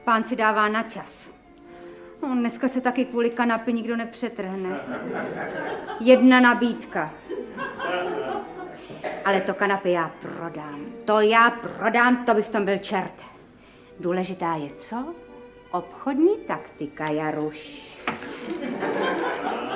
Pán si dává na čas. No, dneska se taky kvůli kanapy nikdo nepřetrhne. Jedna nabídka. Ale to kanapy já prodám. To by v tom byl čert. Důležitá je co? Obchodní taktika, Jaruš.